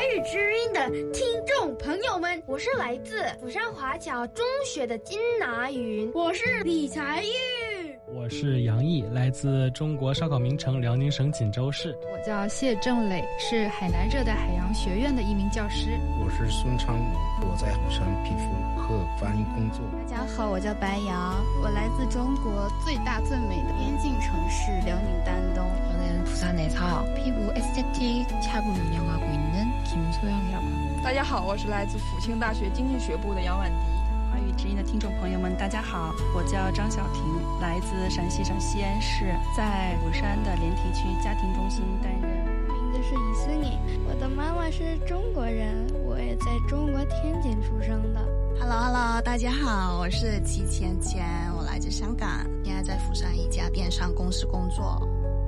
语之音的听众朋友们，我是来自釜山华侨中学的金拿云，我是李才玉， 我是杨毅，来自中国烧烤名城辽宁省锦州市。 我叫谢正磊，是海南热带海洋学院的一名教师。 我是孙昌武，我在釜山皮肤和翻译工作。 大家好，我叫白瑶，我来自中国最大最美的边境城市辽宁丹东。 저는 부산에서 피부 에스테틱 샵을 운영하고 있는 김소영이라고 합니다. 大家好，我是来自辅庆大学经济学部的杨婉迪。 华语之音的听众朋友们，大家好，我叫张晓婷，来自陕西省西安市，在釜山的莲堤区家庭中心担任。 名字是李思颖，我的妈妈是中国人，我也在中国天津出生的。 Hello， 大家好，我是齐芊芊，我来自香港，现在在釜山一家电商公司工作。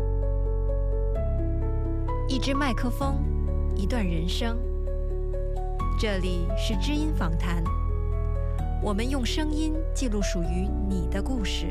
一支麦克风，一段人生。这里是知音访谈，我们用声音记录属于你的故事。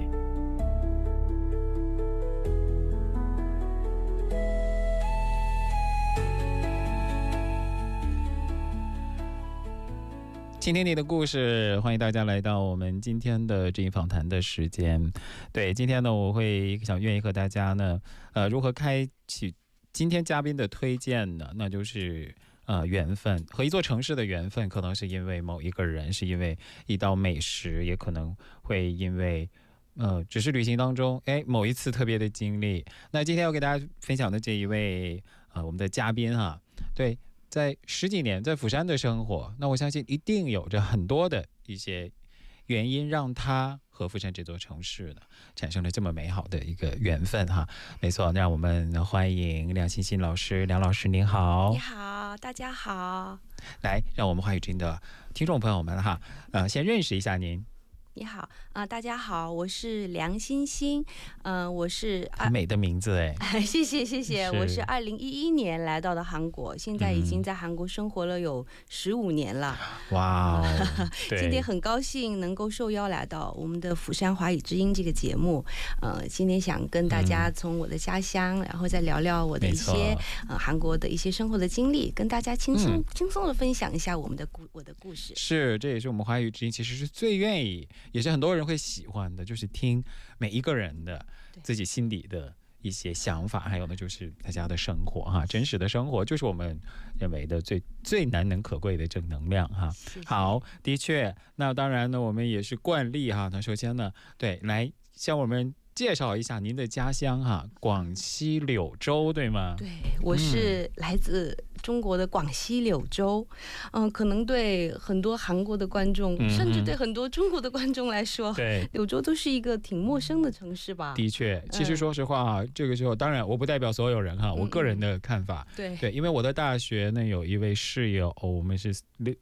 倾听你的故事，欢迎大家来到我们今天的知音访谈的时间。对，今天呢，我会愿意和大家呢，如何开启今天嘉宾的推荐呢？那就是缘分，和一座城市的缘分，可能是因为某一个人，是因为一道美食，也可能会因为只是旅行当中某一次特别的经历。那今天要给大家分享的这一位我们的嘉宾哈，对，在10几年在釜山的生活，那我相信一定有着很多的一些原因让他和釜山这座城市呢产生了这么美好的一个缘分哈。没错，让我们欢迎梁欣欣老师。梁老师您好。 你好，大家好。 来，让我们华语之音的听众朋友们哈，先认识一下您。 你好大家好，我是梁欣欣，我是很美的名字哎， 谢谢谢谢。我是2011年来到的韩国，现在已经在韩国生活了有15年了。 哇哦！ 今天很高兴能够受邀来到我们的釜山华语之音这个节目。今天想跟大家从我的家乡，然后再聊聊我的一些韩国的一些生活的经历，跟大家轻松的分享一下我的故事。 是，这也是我们华语之音其实是最愿意，也是很多人会喜欢的，就是听每一个人的自己心底的一些想法，还有呢就是大家的生活哈，真实的生活就是我们认为的最难能可贵的正能量哈。好，的确，那当然呢，我们也是惯例哈。那首先呢，对，来向我们介绍一下您的家乡哈，广西柳州对吗？ 对，我是来自中国的广西柳州。可能对很多韩国的观众，甚至对很多中国的观众来说，对，柳州都是一个挺陌生的城市吧。的确，其实说实话这个时候当然我不代表所有人哈，我个人的看法。对，因为我的大学呢有一位室友，我们是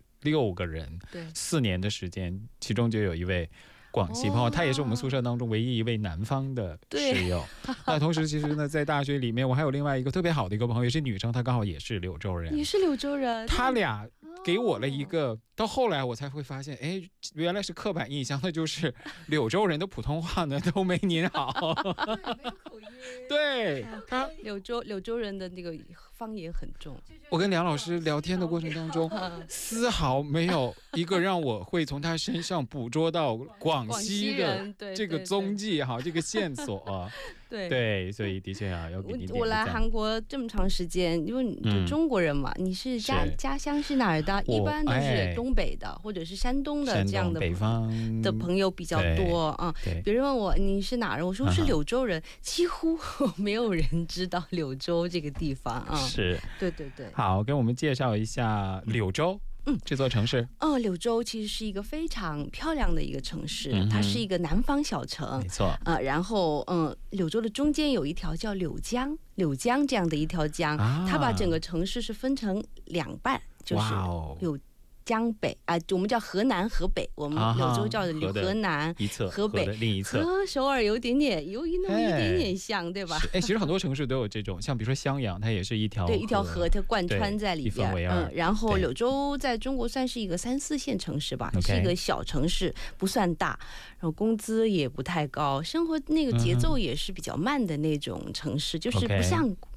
6个人，对，4年的时间，其中就有一位广西朋友，他也是我们宿舍当中唯一一位南方的室友。那同时其实呢在大学里面我还有另外一个特别好的一个朋友，也是女生，她刚好也是柳州人。也是柳州人。他俩给我了一个，到后来我才会发现原来是刻板印象，那就是柳州人的普通话呢都没您好。没有口音。对，他柳州人的那个方言很重。我跟梁老师聊天的过程当中丝毫没有一个让我会从他身上捕捉到广西的这个踪迹哈，这个线索啊。对，所以的确啊，要给您点赞。我来韩国这么长时间，因为你就中国人嘛，你是家乡是哪儿的？一般都是东北的或者是山东的这样的北方的朋友比较多啊。别人问我你是哪儿人，我说是柳州人，几乎没有人知道柳州这个地方啊。是，对。好，跟我们介绍一下柳州。这座城市柳州其实是一个非常漂亮的一个城市，它是一个南方小城，没错。然后柳州的中间有一条叫柳江这样的一条江，它把整个城市是分成2半，就是柳江北我们叫河南河北，我们柳州叫河南一侧，河北另一侧，和首尔有那么一点点像，对吧？其实很多城市都有这种，像比如说襄阳，它也是一条河，它贯穿在里边。然后柳州在中国算是一个3、4线城市吧，是一个小城市，不算大，然后工资也不太高，生活那个节奏也是比较慢的那种城市，就是不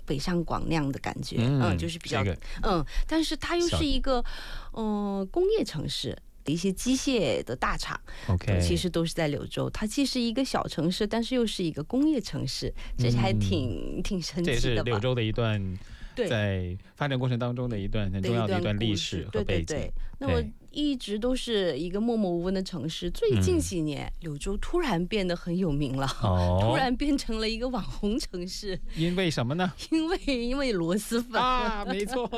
北上广那样的感觉，就是比较但是它又是一个工业城市。一些机械的大厂，其实都是在柳州。它既是一个小城市，但是又是一个工业城市，这还挺神奇的吧。 这也是柳州的一段在发展过程当中的一段很重要的一段历史和背景。 那我一直都是一个默默无闻的城市，最近几年柳州突然变得很有名了，突然变成了一个网红城市。 因为什么呢？ 因为螺蛳粉啊，没错。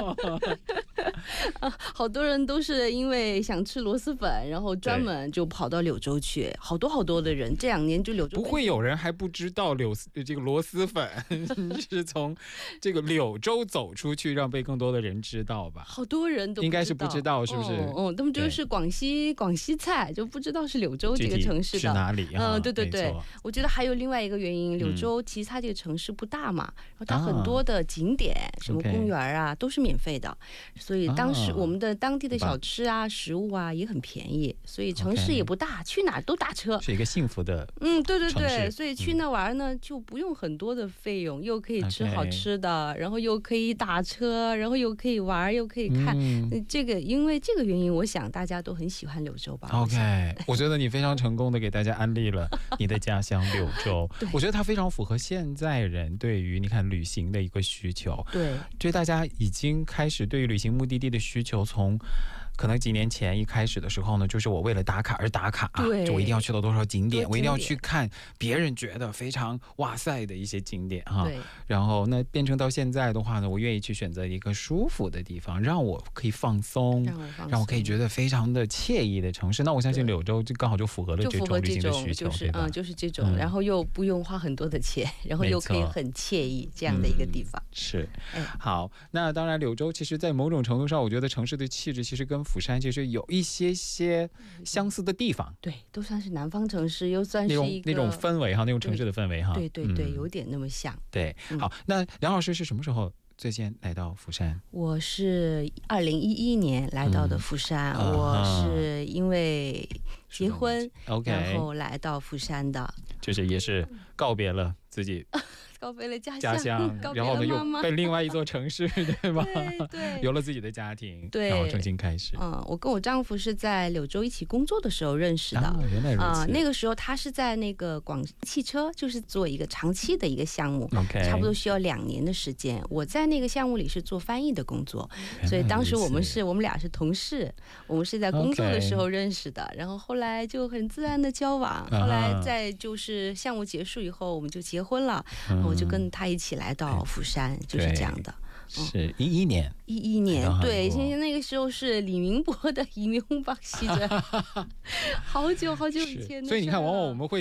好多人都是因为想吃螺蛳粉，然后专门就跑到柳州去，好多的人。这2年就柳州不会有人还不知道这个螺蛳粉是从这个柳州走出去，让被更多的人知道吧？ 好多人都应该是不知道，是不是？ 他们就是广西菜，就不知道是柳州这个城市的是哪里？ 对，我觉得还有另外一个原因，柳州其实它这个城市不大嘛，然后它很多的景点，什么公园啊，都是免费的，所以当时我们的当地的小吃啊、食物啊也很便宜，所以城市也不大，去哪都打车， 是一个幸福的对，所以去那玩呢就不用很多的费用，又可以吃好吃的，然后又可以打车，然后又可以玩，又可以看。这个因为这个原因，我想大家都很喜欢柳州吧。 OK， 我觉得你非常成功的给大家安利了你的家乡柳州。我觉得它非常符合现在人对于你看旅行的一个需求。对，大家已经开始对于旅行目的地的需求，从可能几年前一开始的时候呢，就是我为了打卡而打卡，就我一定要去到多少景点，我一定要去看别人觉得非常哇塞的一些景点哈。然后那变成到现在的话呢，我愿意去选择一个舒服的地方，让我可以放松，让我可以觉得非常的惬意的城市。那我相信柳州就刚好就符合了这种旅行的需求， 就是这种，然后又不用花很多的钱，然后又可以很惬意这样的一个地方。 是，好，那当然柳州其实在某种程度上，我觉得城市的气质其实跟釜山其实有一些相似的地方。 对，都算是南方城市，又算是一个那种氛围哈，那种城市的氛围哈。 对，有点那么像。 对，好，那梁老师是什么时候最先来到釜山？ 我是2011年来到的釜山，我是因为结婚，然后来到釜山的， 就是也是告别了自己。 告别了家乡，然后呢又被另外一座城市，对吧？ 对， 有了自己的家庭， 对， 然后重新开始。 我跟我丈夫是在柳州一起工作的时候认识的。 原来如此。 那个时候他是在那个广汽车，就是做一个长期的一个项目，差不多需要2年的时间。我在那个项目里是做翻译的工作，所以当时我们俩是同事，我们是在工作的时候认识的，然后后来就很自然的交往，后来再就是项目结束以后，我们就结婚了。我就跟他一起来到釜山，就是这样的。 是11年 ，11年，对，现在那个时候是李明博的《移民吧》戏着，好久以前的。 所以你看，往往我们会